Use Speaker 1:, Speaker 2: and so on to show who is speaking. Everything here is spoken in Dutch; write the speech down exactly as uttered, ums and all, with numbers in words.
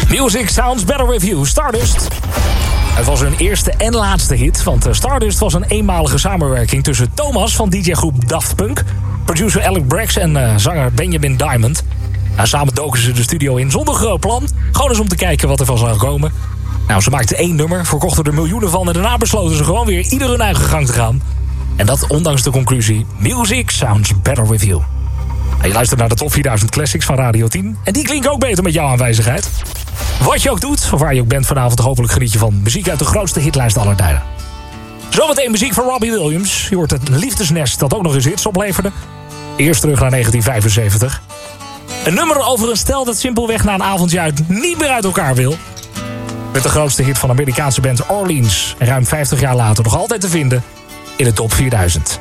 Speaker 1: Music Sounds Better With You, Stardust. Het was hun eerste en laatste hit, want Stardust was een eenmalige samenwerking tussen Thomas van D J-groep Daft Punk, producer Alex Brax en uh, zanger Benjamin Diamond. Nou, samen doken ze de studio in zonder groot plan, gewoon eens om te kijken wat er van zou komen. Nou, ze maakten één nummer, verkochten er miljoenen van en daarna besloten ze gewoon weer ieder hun eigen gang te gaan. En dat ondanks de conclusie, Music Sounds Better With You. Nou, je luistert naar de Top vierduizend Classics van Radio tien en die klinken ook beter met jouw aanwezigheid. Wat je ook doet, of waar je ook bent vanavond, hopelijk geniet je van muziek uit de grootste hitlijst aller tijden. Zometeen muziek van Robbie Williams. Je hoort het liefdesnest dat ook nog eens hits opleverde. Eerst terug naar negentien vijfenzeventig. Een nummer over een stel dat simpelweg na een avondje uit niet meer uit elkaar wil. Met de grootste hit van de Amerikaanse band Orleans. En ruim vijftig jaar later nog altijd te vinden in de Top vierduizend.